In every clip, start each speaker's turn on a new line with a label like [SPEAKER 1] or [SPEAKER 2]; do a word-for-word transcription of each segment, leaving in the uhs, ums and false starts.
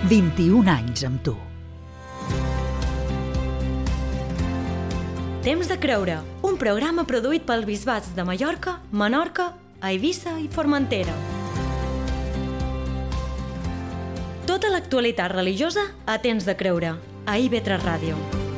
[SPEAKER 1] vint-i-un anys amb tu.
[SPEAKER 2] Temps de creure, un programa produït pel Bisbats de Mallorca, Menorca, Eivissa i Formentera. Tota l'actualitat religiosa a Temps de creure, a I V tres Ràdio.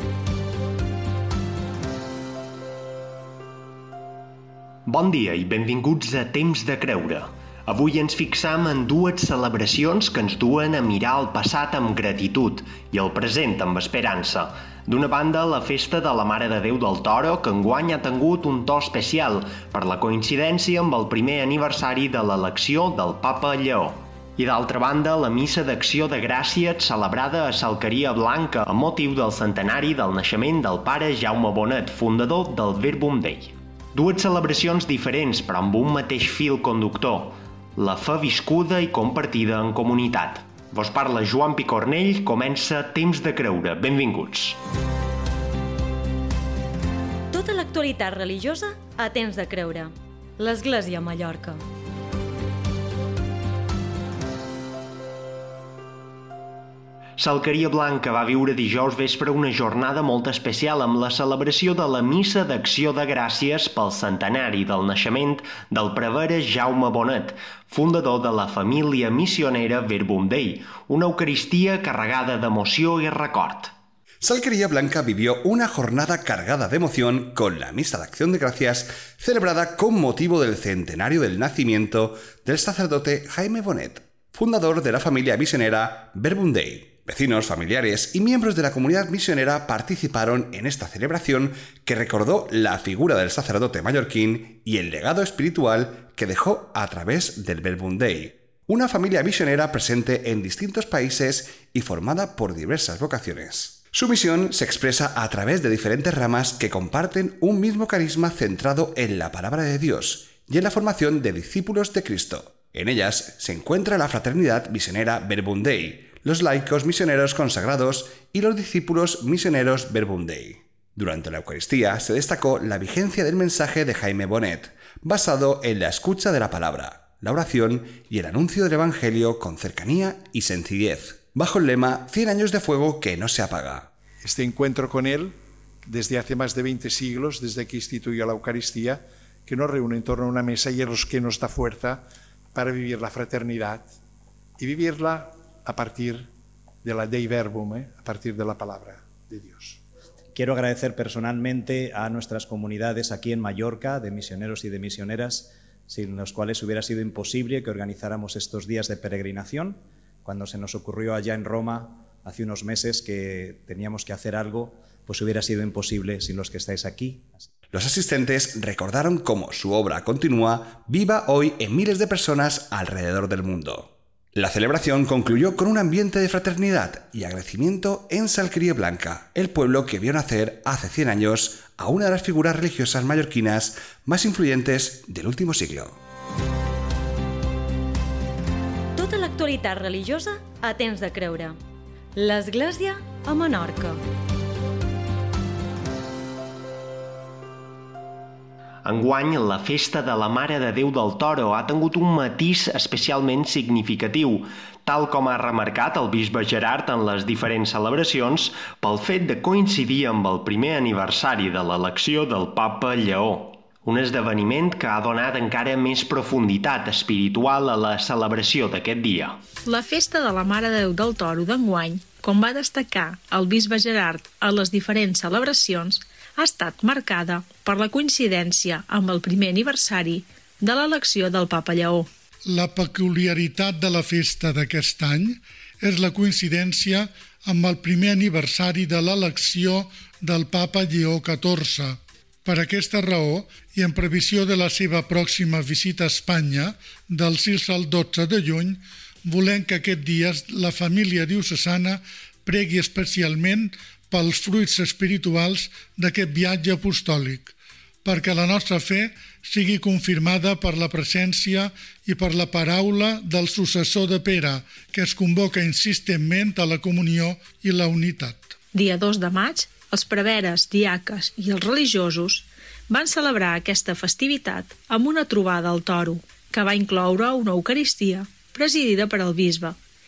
[SPEAKER 3] Bon dia i benvinguts a Temps de creure. Avui ens fixam en dues celebracions que ens duen a mirar el passat amb gratitud i el present amb esperança. D'una banda, la festa de la Mare de Déu del Toro, que enguany ha tingut un to especial per la coincidència amb el primer aniversari de l'elecció del Papa Lleó. I d'altra banda, la missa d'acció de gràcies celebrada a Salqueria Blanca amb motiu del centenari del naixement del pare Jaume Bonet, fundador del Verbum Dei. Dues celebracions diferents, però amb un mateix fil conductor, la fe viscuda i compartida en comunitat. Vos parla Joan Picornell, comença Temps de creure. Benvinguts.
[SPEAKER 2] Tota l'actualitat religiosa a Temps de creure. L'Església a Mallorca.
[SPEAKER 3] Salqueria Blanca va viure dijous vespre una jornada molt especial amb la celebració de la Missa d'Acció de Gràcies pel centenari del naixement del prevere Jaume Bonet, fundador de la família missionera Verbum Dei, una Eucaristia carregada d'emoció y record.
[SPEAKER 4] Salquería Blanca vivió una jornada cargada de emoción con la Misa de Acción de Gracias celebrada con motivo del centenario del nacimiento del sacerdote Jaime Bonet, fundador de la familia misionera Verbum Dei. Vecinos, familiares y miembros de la comunidad misionera participaron en esta celebración que recordó la figura del sacerdote mallorquín y el legado espiritual que dejó a través del Verbum Dei, una familia misionera presente en distintos países y formada por diversas vocaciones. Su misión se expresa a través de diferentes ramas que comparten un mismo carisma centrado en la palabra de Dios y en la formación de discípulos de Cristo. En ellas se encuentra la fraternidad misionera Verbum Dei, los laicos misioneros consagrados y los discípulos misioneros Verbum Dei. Durante la Eucaristía se destacó la vigencia del mensaje de Jaime Bonet, basado en la escucha de la palabra, la oración y el anuncio del Evangelio con cercanía y sencillez, bajo el lema cien años de fuego que no se apaga.
[SPEAKER 5] Este encuentro con él, desde hace más de veinte siglos, desde que instituyó la Eucaristía, que nos reúne en torno a una mesa y es lo que nos da fuerza para vivir la fraternidad y vivirla a partir de la Dei Verbum, ¿eh? a partir de la palabra de Dios.
[SPEAKER 6] Quiero agradecer personalmente a nuestras comunidades aquí en Mallorca, de misioneros y de misioneras, sin los cuales hubiera sido imposible que organizáramos estos días de peregrinación. Cuando se nos ocurrió allá en Roma, hace unos meses, que teníamos que hacer algo, pues hubiera sido imposible sin los que estáis aquí.
[SPEAKER 4] Los asistentes recordaron cómo su obra continúa viva hoy en miles de personas alrededor del mundo. La celebración concluyó con un ambiente de fraternidad y agradecimiento en Salqueria Blanca, el pueblo que vio nacer hace cien años a una de las figuras religiosas mallorquinas más influyentes del último siglo.
[SPEAKER 2] Tota l'actualitat religiosa a Temps de creure. L'Església a Menorca.
[SPEAKER 3] Enguany, la festa de la Mare de Déu del Toro ha tingut un matís especialment significatiu, tal com ha remarcat el bisbe Gerard en les diferents celebracions, pel fet de coincidir amb el primer aniversari de l'elecció del Papa Lleó, un esdeveniment que ha donat encara més profunditat espiritual a la celebració d'aquest dia.
[SPEAKER 7] La festa de la Mare de Déu del Toro d'enguany, com va destacar el bisbe Gerard a les diferents celebracions, ha estat marcada per la coincidència amb el primer aniversari de l'elecció del Papa Lleó.
[SPEAKER 8] La peculiaritat de la festa d'aquest any és la coincidència amb el primer aniversari de l'elecció del Papa Lleó catorze. Per aquesta raó, i en previsió de la seva pròxima visita a Espanya, del sis al dotze de juny, volem que aquest dia la família diocesana pregui especialment pels fruits espirituals d'aquest viatge apostòlic, perquè la nostra fe sigui confirmada per la presència i per la paraula del successor de Pere, que es convoca insistentment a la comunió i la unitat.
[SPEAKER 7] Dia dos de maig, els preveres, diaques i els religiosos van celebrar aquesta festivitat amb una trobada al Toro, que va incloure una Eucaristia presidida per el bisbe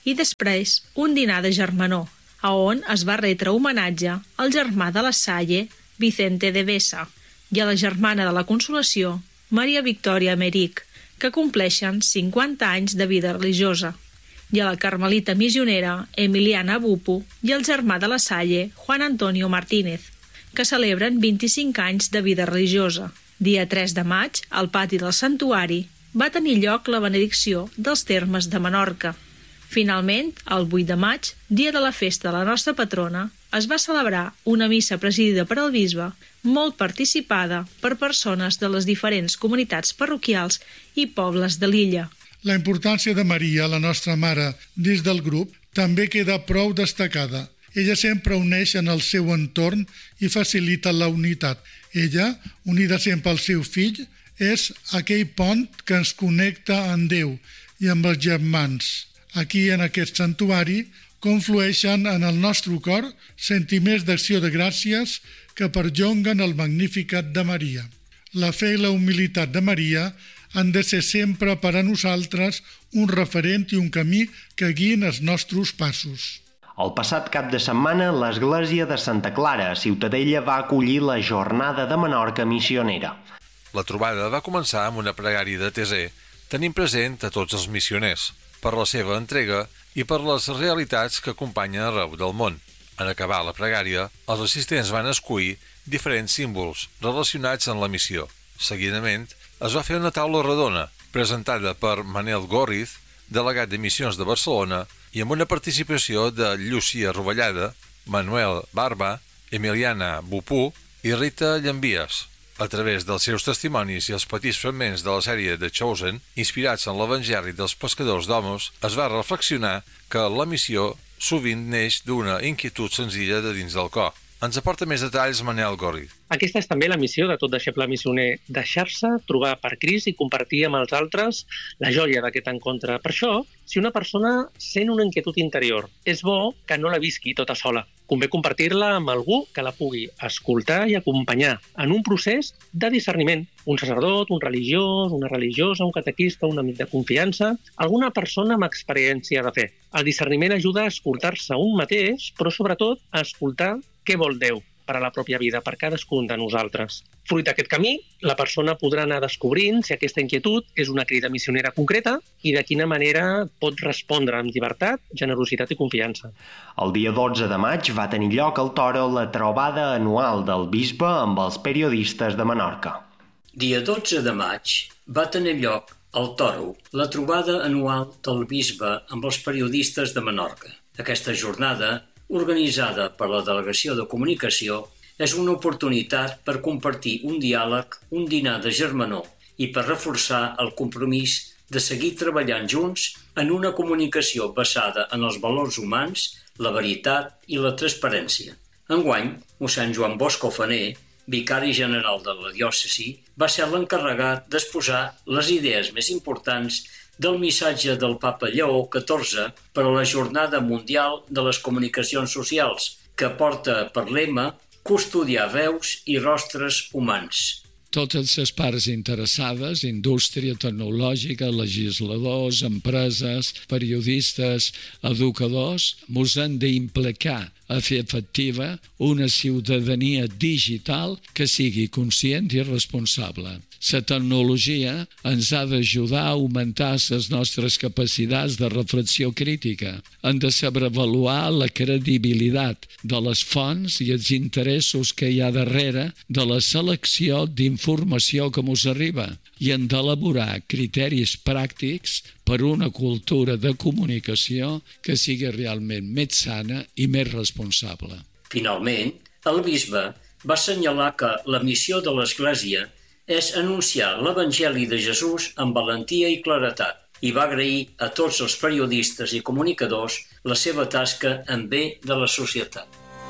[SPEAKER 7] i després un dinar de germanor, a on es va retre homenatge al germà de la Salle, Vicente de Besa, i a la germana de la Consolació, Maria Victòria Emeric, que compleixen cinquanta anys de vida religiosa, i a la carmelita missionera Emiliana Bupu i el germà de la Salle, Juan Antonio Martínez, que celebren vint-i-cinc anys de vida religiosa. Dia tres de maig, al pati del santuari, va tenir lloc la benedicció dels termes de Menorca. Finalment, el vuit de maig, dia de la festa de la nostra patrona, es va celebrar una missa presidida per el bisbe, molt participada per persones de les diferents comunitats parroquials i pobles de l'illa.
[SPEAKER 8] La importància de Maria, la nostra mare, dins del grup, també queda prou destacada. Ella sempre uneix en el seu entorn i facilita la unitat. Ella, unida sempre al seu fill, és aquell pont que ens connecta amb Déu i amb els germans. Aquí, en aquest santuari, conflueixen en el nostre cor sentiments d'acció de gràcies que perllonguen el Magnificat de Maria. La fe i la humilitat de Maria han de ser sempre per a nosaltres un referent i un camí que guiïn els nostres passos.
[SPEAKER 3] El passat cap de setmana, l'església de Santa Clara a Ciutadella va acollir la Jornada de Menorca missionera.
[SPEAKER 9] La trobada va començar amb una pregària de Teser, tenint present a tots els missioners, per la seva entrega i per les realitats que acompanyen arreu del món. En acabar la pregària, els assistents van escollir diferents símbols relacionats amb la missió. Seguidament, es va fer una taula redona, presentada per Manel Gorriz, delegat de Missions de Barcelona, i amb una participació de Llucia Rovellada, Manuel Barba, Emiliana Bupú i Rita Llambies. A través dels seus testimonis i els petits fragments de la sèrie The Chosen, inspirats en l'Evangeli dels pescadors d'homes, es va reflexionar que la missió sovint neix d'una inquietud senzilla de dins del cor. Ens aporta més detalls Manel Gorriz.
[SPEAKER 10] Aquesta és també la missió de tot deixeble missioner, deixar-se trobar per Crist i compartir amb els altres la joia d'aquest encontre. Per això, si una persona sent una inquietud interior, és bo que no la visqui tota sola. Convé compartir-la amb algú que la pugui escoltar i acompanyar en un procés de discerniment. Un sacerdot, un religiós, una religiosa, un catequista, un amic de confiança, alguna persona amb experiència de fe. El discerniment ajuda a escoltar-se un mateix, però sobretot a escoltar què vol Déu per a la pròpia vida, per cadascun de nosaltres. Fruit d'aquest camí, la persona podrà anar descobrint si aquesta inquietud és una crida missionera concreta i de quina manera pot respondre amb llibertat, generositat i confiança.
[SPEAKER 3] El dia dotze de maig va tenir lloc al Toro la trobada anual del bisbe amb els periodistes de Menorca.
[SPEAKER 11] Dia dotze de maig va tenir lloc al Toro la trobada anual del bisbe amb els periodistes de Menorca. Aquesta jornada, organitzada per la Delegació de Comunicació, és una oportunitat per compartir un diàleg, un dinar de germanor i per reforçar el compromís de seguir treballant junts en una comunicació basada en els valors humans, la veritat i la transparència. Enguany, mossèn Joan Bosco Faner, vicari general de la diòcesi, va ser l'encarregat d'exposar les idees més importants del missatge del papa Lleó catorze per a la Jornada Mundial de les Comunicacions Socials, que porta per lema custodiar veus i rostres humans.
[SPEAKER 12] Totes les parts interessades, indústria tecnològica, legisladors, empreses, periodistes, educadors, mos han d'implicar a fer efectiva una ciutadania digital que sigui conscient i responsable. La tecnologia ens ha d'ajudar a augmentar les nostres capacitats de reflexió crítica. Hem de saber avaluar la credibilitat de les fonts i els interessos que hi ha darrere de la selecció d'informació que ens arriba i hem d'elaborar criteris pràctics per una cultura de comunicació que sigui realment més sana i més responsable.
[SPEAKER 11] Finalment, el bisbe va assenyalar que la missió de l'Església és anunciar l'Evangeli de Jesús amb valentia i claretat i va agrair a tots els periodistes i comunicadors la seva tasca en bé de la societat.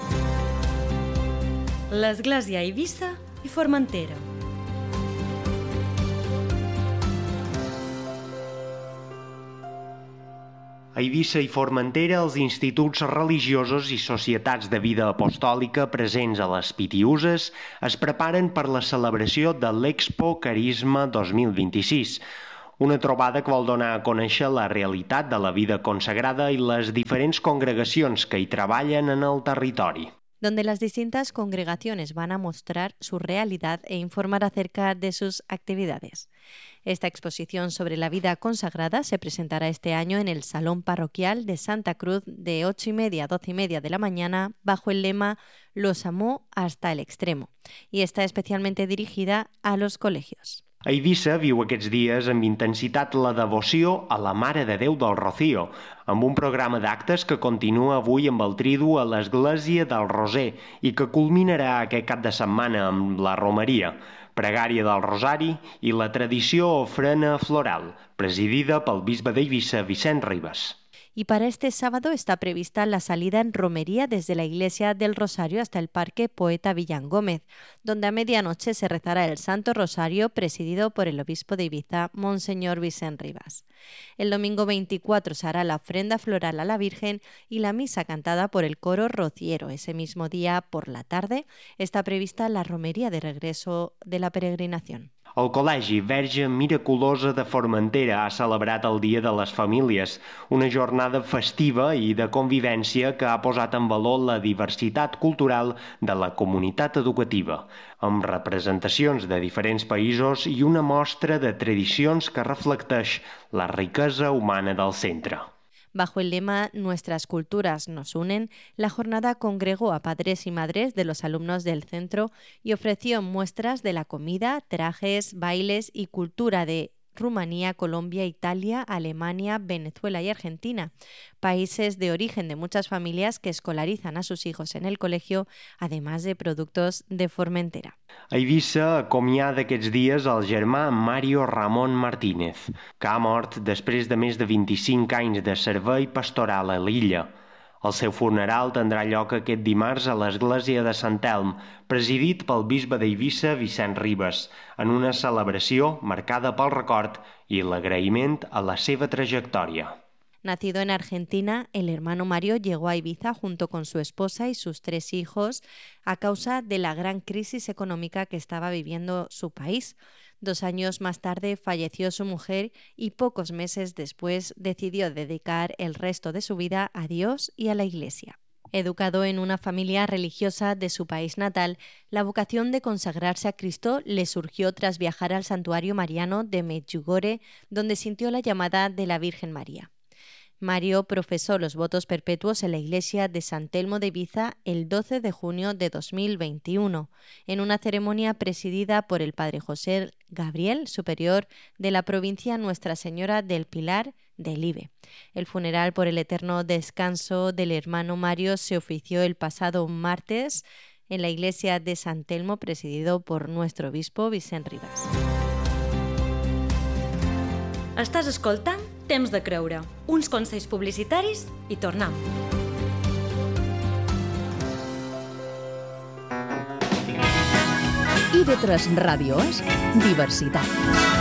[SPEAKER 2] L'Església a Eivissa i Formentera.
[SPEAKER 3] A Eivissa i Formentera, els instituts religiosos i societats de vida apostòlica presents a les Pitiüses es preparen per la celebració de l'Expo Carisma dos mil vint-i-sis, una trobada que vol donar a conèixer la realitat de la vida consagrada i les diferents congregacions que hi treballen en el territori,
[SPEAKER 13] donde las distintas congregaciones van a mostrar su realidad e informar acerca de sus actividades. Esta exposición sobre la vida consagrada se presentará este año en el Salón Parroquial de Santa Cruz de ocho y media a doce y media de la mañana bajo el lema Los amó hasta el extremo y está especialmente dirigida a los colegios.
[SPEAKER 3] A Eivissa viu aquests dies amb intensitat la devoció a la Mare de Déu del Rocío, amb un programa d'actes que continua avui amb el tridu a l'Església del Roser i que culminarà aquest cap de setmana amb la romeria, pregària del Rosari i la tradició ofrena floral, presidida pel bisbe d'Eivissa, Vicent Ribas.
[SPEAKER 13] Y para este sábado está prevista la salida en romería desde la Iglesia del Rosario hasta el Parque Poeta Villán Gómez, donde a medianoche se rezará el Santo Rosario presidido por el obispo de Ibiza, Monseñor Vicent Ribas. El domingo veinticuatro se hará la ofrenda floral a la Virgen y la misa cantada por el coro rociero. Ese mismo día, por la tarde, está prevista la romería de regreso de la peregrinación.
[SPEAKER 3] El Col·legi Verge Miraculosa de Formentera ha celebrat el Dia de les Famílies, una jornada festiva i de convivència que ha posat en valor la diversitat cultural de la comunitat educativa, amb representacions de diferents països i una mostra de tradicions que reflecteix la riquesa humana del centre.
[SPEAKER 13] Bajo el lema Nuestras culturas nos unen, la jornada congregó a padres y madres de los alumnos del centro y ofreció muestras de la comida, trajes, bailes y cultura de Rumanía, Colombia, Italia, Alemania, Venezuela y Argentina, países de origen de muchas familias que escolarizan a sus hijos en el colegio, además de productos de Formentera.
[SPEAKER 3] A Eivissa acomiada aquests dies el germà Mario Ramon Martínez, que ha mort després de més de vint-i-cinc anys de servei pastoral a l'illa. El seu funeral tindrà lloc aquest dimarts a l'església de Sant Elm, presidit pel bisbe d'Eivissa, Vicent Ribas, en una celebració marcada pel record i l'agraïment a la seva trajectòria.
[SPEAKER 13] Nacido en Argentina, el hermano Mario llegó a Ibiza junto con su esposa y sus tres hijos a causa de la gran crisis económica que estaba viviendo su país. Dos años más tarde falleció su mujer y pocos meses después decidió dedicar el resto de su vida a Dios y a la Iglesia. Educado en una familia religiosa de su país natal, la vocación de consagrarse a Cristo le surgió tras viajar al santuario mariano de Medjugorje, donde sintió la llamada de la Virgen María. Mario profesó los votos perpetuos en la iglesia de San Telmo de Ibiza el doce de junio de dos mil veintiuno, en una ceremonia presidida por el padre José Gabriel, superior de la provincia Nuestra Señora del Pilar del Ibe. El funeral por el eterno descanso del hermano Mario se ofició el pasado martes en la iglesia de San Telmo, presidido por nuestro obispo Vicent Ribas.
[SPEAKER 2] Estàs escoltant Temps de Creure, uns consells publicitaris i tornem.
[SPEAKER 1] I ve tres Ràdio és diversitat.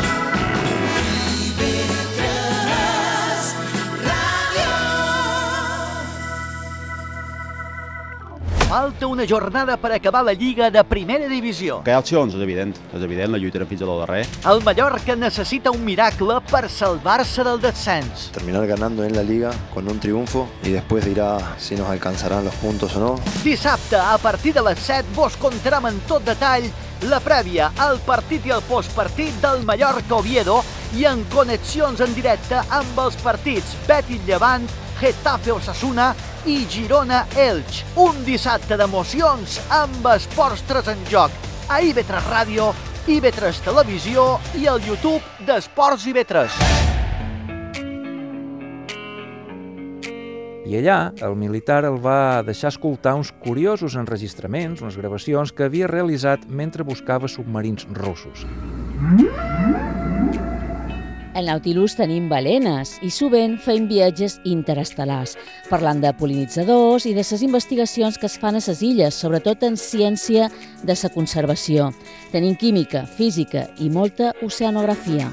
[SPEAKER 14] Falta una jornada per acabar la Lliga de Primera Divisió.
[SPEAKER 15] Que hi ha opcions, és evident. És evident, la lluitarem fins a lo darrer.
[SPEAKER 14] El Mallorca necessita un miracle per salvar-se del descens.
[SPEAKER 16] Terminar ganando en la Liga con un triunfo y después dirá si nos alcanzarán los puntos o no.
[SPEAKER 14] Dissabte, a partir de les set, vos contarem en tot detall la prèvia, el partit i el postpartit del Mallorca-Oviedo i en connexions en directe amb els partits Betis-Llevant, Getafe-Osasuna i Girona-Elx. Un dissabte d'emocions amb esports tres en joc a I V tres Ràdio, I V tres Televisió i el YouTube d'Esports I V tres.
[SPEAKER 17] I allà, el militar el va deixar escoltar uns curiosos enregistraments, unes gravacions que havia realitzat mentre buscava submarins russos.
[SPEAKER 18] Al Nautilus tenim balenes i sovint fem viatges interestel·lars, parlant de pol·linitzadors i de les investigacions que es fan a les illes, sobretot en ciència de la conservació. Tenim química, física i molta oceanografia.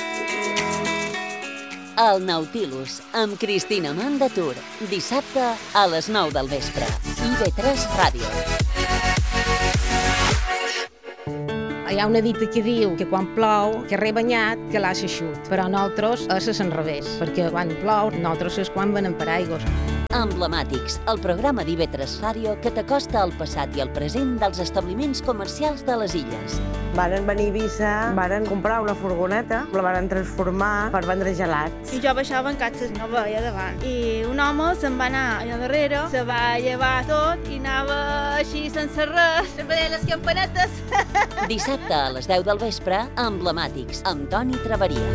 [SPEAKER 19] El Nautilus, amb Cristina Mandatur, dissabte a les nou del vespre. I V tres Ràdio.
[SPEAKER 20] Hi Hi ha una dita que diu que quan plou, que re banyat, que l'ha xeixut. Però nosaltres és a l'enrevés, perquè quan plou, nosaltres és quan venem per aigües.
[SPEAKER 19] Emblemàtics, el programa d'I V tres Ràdio que t'acosta al passat i al present dels establiments comercials de les illes.
[SPEAKER 21] Varen venir a Eivissa, varen comprar una furgoneta, la varen transformar per vendre gelats.
[SPEAKER 22] I jo baixava en catxes, no veia davant. I un home se'n va anar allà darrere, se va llevar tot i anava així sense res, veient les campanetes.
[SPEAKER 19] Dissabte a les deu del vespre, Emblemàtics, amb Toni Traveria.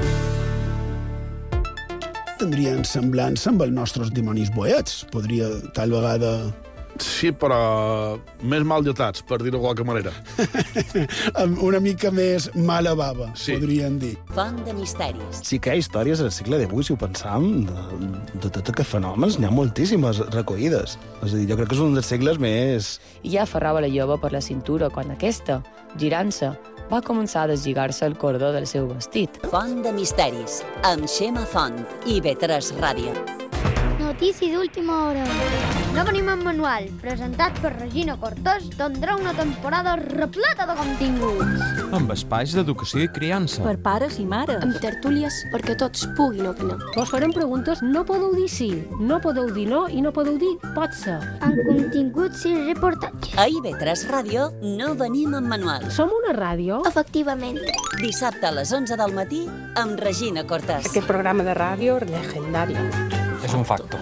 [SPEAKER 23] Tindrien semblança amb els nostres dimonis boiets. Podria, tal vegada...
[SPEAKER 24] Sí, però més mal lletats, per dir-ho de qualque manera.
[SPEAKER 23] Amb una mica més mala bava, sí. Podríem dir.
[SPEAKER 19] Font de misteris.
[SPEAKER 23] Sí que hi ha històries al segle divuit, si ho pensam, de, de tots aquests fenòmens, n'hi ha moltíssimes recollides. És a dir, jo crec que és un dels segles més...
[SPEAKER 25] I ja aferrava la jove per la cintura quan aquesta, girant-se, va començar a deslligar-se el cordó del seu vestit.
[SPEAKER 19] Font de misteris, amb Xema Font, I V tres Ràdio.
[SPEAKER 26] Notícia d'última hora. No venim en manual, presentat per Regina Cortés, tindrà una temporada repleta de continguts.
[SPEAKER 27] Amb espais d'educació i criança.
[SPEAKER 28] Per pares i mares.
[SPEAKER 29] Amb tertúlies perquè tots puguin opinar.
[SPEAKER 30] Vos farem preguntes, no podeu dir sí, no podeu dir no i no podeu dir pot ser.
[SPEAKER 26] Amb continguts i reportatges.
[SPEAKER 19] A I V tres Ràdio no venim en manual.
[SPEAKER 30] Som una ràdio?
[SPEAKER 26] Efectivament.
[SPEAKER 19] Dissabte a les onze del matí amb Regina Cortés.
[SPEAKER 30] Aquest programa de ràdio legendari.
[SPEAKER 27] És un facto.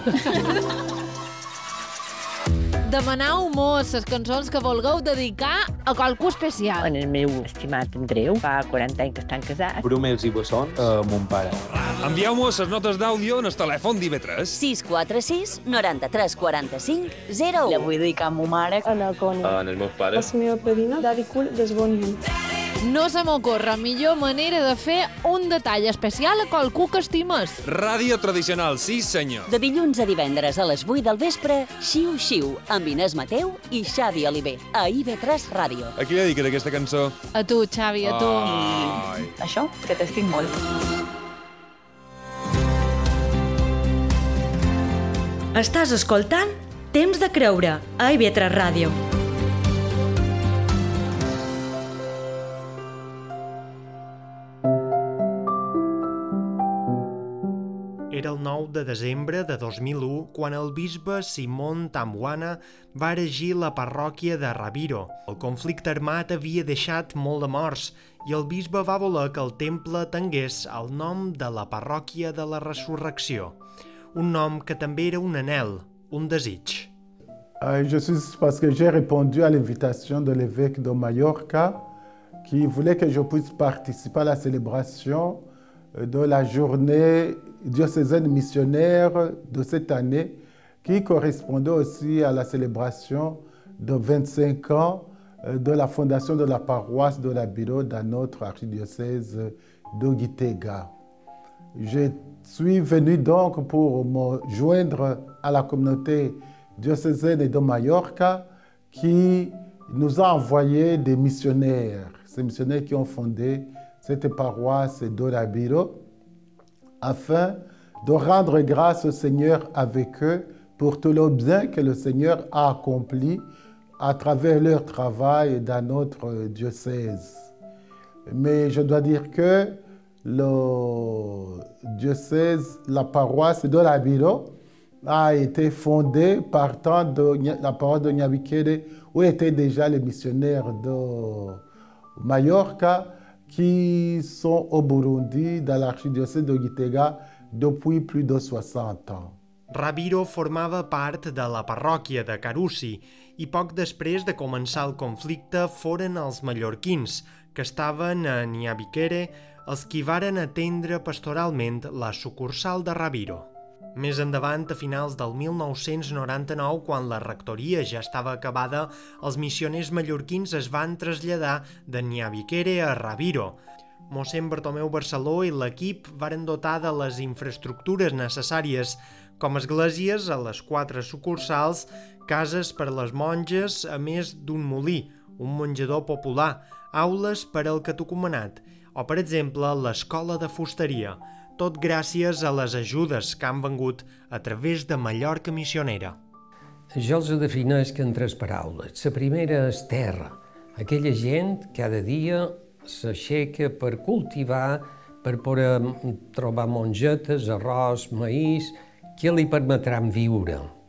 [SPEAKER 31] Demanau mos les cançons que vulgueu dedicar a qualcú especial.
[SPEAKER 32] En el meu estimat Andreu, fa quaranta anys que estan casats.
[SPEAKER 27] Brumels i bessons a mon pare.
[SPEAKER 33] Envieu-mos les notes d'àudio en el telèfon d'I V tres.
[SPEAKER 19] sis quatre sis, noranta-tres, quaranta-cinc, zero u.
[SPEAKER 32] La vull dedicar a ma mare.
[SPEAKER 30] A la Connie.
[SPEAKER 33] En els meus pares.
[SPEAKER 30] A la meva padrina, Daddy Cool, des Bonny.
[SPEAKER 31] No se m'ocorre millor manera de fer un detall especial a qualcú que estimes.
[SPEAKER 33] Ràdio tradicional, sí senyor.
[SPEAKER 19] De dilluns a divendres a les vuit del vespre, Xiu Xiu, amb Inés Mateu i Xavi Oliver, a I V tres Ràdio.
[SPEAKER 33] A qui li dediques aquesta cançó?
[SPEAKER 31] A tu, Xavi, a tu.
[SPEAKER 32] I això, que t'estic molt.
[SPEAKER 2] Estàs escoltant Temps de creure, a I V tres Ràdio.
[SPEAKER 3] Era el nou de desembre de dos mil u quan el bisbe Simon Tamwana va erigir la parròquia de Rabiro. El conflicte armat havia deixat molt de morts i el bisbe va voler que el temple tingués el nom de la parròquia de la Resurrecció, un nom que també era un anhel, un desig.
[SPEAKER 34] Euh, je suis parce que j'ai répondu à l'invitation de l'évêque de Mallorca qui voulait que je puisse participer à la célébration de la journée diocésaine missionnaire de cette année qui correspondait aussi à la célébration de vingt-cinq ans de la fondation de la paroisse de la Biro dans notre archidiocèse de Gitega. Je suis venu donc pour me joindre à la communauté diocésaine de Mallorca qui nous a envoyé des missionnaires, ces missionnaires qui ont fondé cette paroisse de la Biro, afin de rendre grâce au Seigneur avec eux pour tout le bien que le Seigneur a accompli à travers leur travail dans notre diocèse. Mais je dois dire que le diocèse, la paroisse de la Biro a été fondée partant de la paroisse de Nyabikere où étaient déjà les missionnaires de Mallorca qui sont au Burundi, dans l'archidiocèse de Gitega, depuis plus de soixante ans.
[SPEAKER 3] Rabiro formava part de la parròquia de Carusi i poc després de començar el conflicte foren els mallorquins, que estaven a Nyabikere, els qui varen atendre pastoralment la sucursal de Rabiro. Més endavant, a finals del mil nou-cents noranta-nou, quan la rectoria ja estava acabada, els missioners mallorquins es van traslladar de Nyabikere a Rabiro. Mossèn Bartomeu Barceló i l'equip varen dotar de les infraestructures necessàries, com esglésies a les quatre sucursals, cases per a les monges, a més d'un molí, un menjador popular, aules per al catocomanat, o, per exemple, l'escola de fusteria, tot gràcies a les ajudes que han vengut a través de Mallorca Missionera.
[SPEAKER 35] Jo els defineix en tres paraules. La primera és terra, aquella gent que cada dia
[SPEAKER 1] s'aixeca per cultivar, per poder trobar mongetes, arròs, maïs, que li permetran viure.